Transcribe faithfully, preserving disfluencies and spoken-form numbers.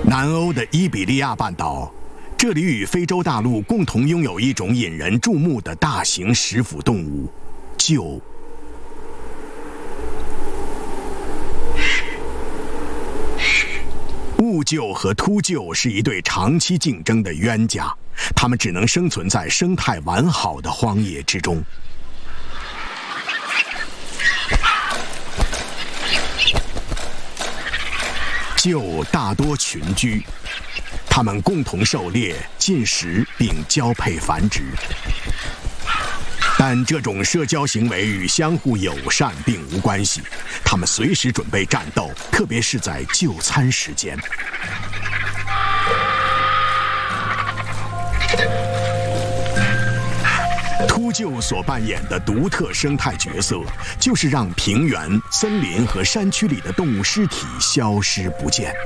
南欧的伊比利亚半岛，这里与非洲大陆共同拥有一种引人注目的大型食腐动物——鹫。雾鹫和秃鹫是一对长期竞争的冤家，它们只能生存在生态完好的荒野之中。鹫大多群居，它们共同狩猎、进食并交配繁殖。但这种社交行为与相互友善并无关系，它们随时准备战斗，特别是在就餐时间。秃鹫所扮演的独特生态角色，就是让平原、森林和山区里的动物尸体消失不见。